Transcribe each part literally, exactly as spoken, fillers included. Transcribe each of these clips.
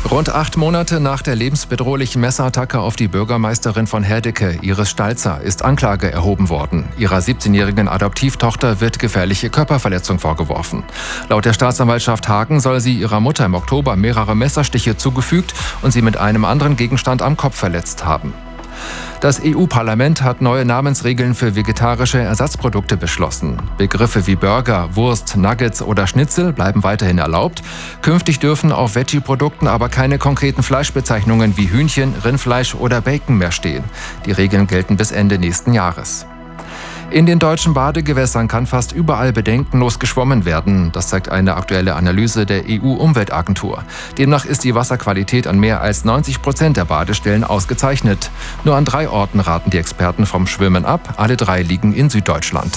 Rund acht Monate nach der lebensbedrohlichen Messerattacke auf die Bürgermeisterin von Herdecke, Iris Stalzer, ist Anklage erhoben worden. Ihrer siebzehnjährigen Adoptivtochter wird gefährliche Körperverletzung vorgeworfen. Laut der Staatsanwaltschaft Hagen soll sie ihrer Mutter im Oktober mehrere Messerstiche zugefügt und sie mit einem anderen Gegenstand am Kopf verletzt haben. Das E U-Parlament hat neue Namensregeln für vegetarische Ersatzprodukte beschlossen. Begriffe wie Burger, Wurst, Nuggets oder Schnitzel bleiben weiterhin erlaubt. Künftig dürfen auf Veggie-Produkten aber keine konkreten Fleischbezeichnungen wie Hühnchen, Rindfleisch oder Bacon mehr stehen. Die Regeln gelten bis Ende nächsten Jahres. In den deutschen Badegewässern kann fast überall bedenkenlos geschwommen werden. Das zeigt eine aktuelle Analyse der E U-Umweltagentur. Demnach ist die Wasserqualität an mehr als neunzig Prozent der Badestellen ausgezeichnet. Nur an drei Orten raten die Experten vom Schwimmen ab. Alle drei liegen in Süddeutschland.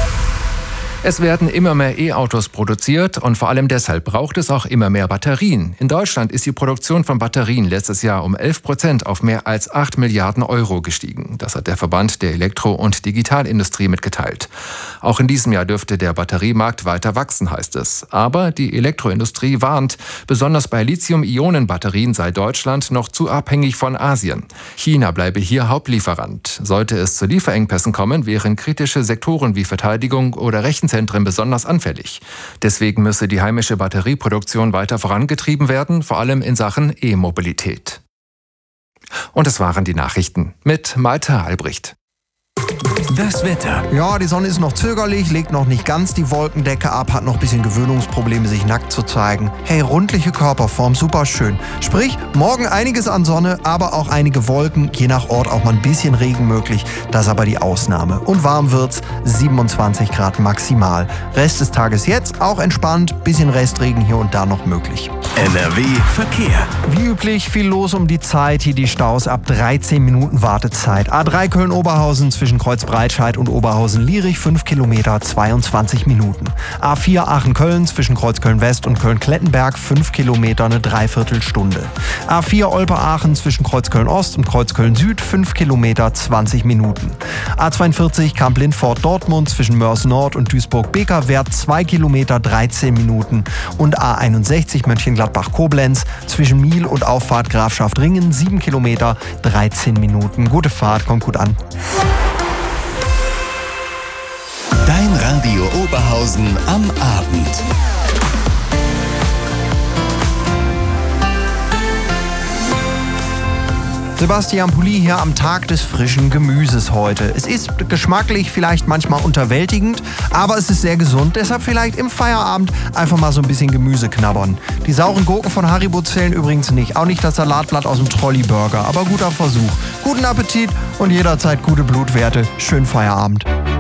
Es werden immer mehr E-Autos produziert und vor allem deshalb braucht es auch immer mehr Batterien. In Deutschland ist die Produktion von Batterien letztes Jahr um elf Prozent auf mehr als acht Milliarden Euro gestiegen. Das hat der Verband der Elektro- und Digitalindustrie mitgeteilt. Auch in diesem Jahr dürfte der Batteriemarkt weiter wachsen, heißt es. Aber die Elektroindustrie warnt, besonders bei Lithium-Ionen-Batterien sei Deutschland noch zu abhängig von Asien. China bleibe hier Hauptlieferant. Sollte es zu Lieferengpässen kommen, wären kritische Sektoren wie Verteidigung oder Rechenzentren besonders anfällig. Deswegen müsse die heimische Batterieproduktion weiter vorangetrieben werden, vor allem in Sachen E-Mobilität. Und es waren die Nachrichten mit Malte Albrecht. Das Wetter. Ja, die Sonne ist noch zögerlich, legt noch nicht ganz die Wolkendecke ab, hat noch ein bisschen Gewöhnungsprobleme, sich nackt zu zeigen. Hey, rundliche Körperform, super schön. Sprich, morgen einiges an Sonne, aber auch einige Wolken, je nach Ort auch mal ein bisschen Regen möglich. Das ist aber die Ausnahme. Und warm wird's, siebenundzwanzig Grad maximal. Rest des Tages jetzt auch entspannt, bisschen Restregen hier und da noch möglich. N R W Verkehr. Wie üblich viel los um die Zeit, hier die Staus ab dreizehn Minuten Wartezeit. A drei Köln-Oberhausen zwischen Kreuzbreitscheid und Oberhausen-Lierich fünf Kilometer, zweiundzwanzig Minuten. A vier Aachen-Köln zwischen Kreuzköln-West und Köln-Klettenberg fünf Kilometer, eine Dreiviertelstunde. A vier Olpe-Aachen zwischen Kreuzköln-Ost und Kreuzköln-Süd fünf Kilometer, zwanzig Minuten. A zweiundvierzig Kamp-Lindfort-Dortmund zwischen Mörs-Nord und Duisburg-Bekerwert zwei Kilometer, dreizehn Minuten. Und A einundsechzig Mönchengladbach-Koblenz zwischen Miel und Auffahrt Grafschaft Ringen sieben Kilometer, dreizehn Minuten. Gute Fahrt, kommt gut an. Dein Radio Oberhausen am Abend. Sebastian Pulli hier am Tag des frischen Gemüses heute. Es ist geschmacklich vielleicht manchmal unterwältigend, aber es ist sehr gesund. Deshalb vielleicht im Feierabend einfach mal so ein bisschen Gemüse knabbern. Die sauren Gurken von Haribo zählen übrigens nicht. Auch nicht das Salatblatt aus dem Trolley-Burger. Aber guter Versuch. Guten Appetit und jederzeit gute Blutwerte. Schönen Feierabend.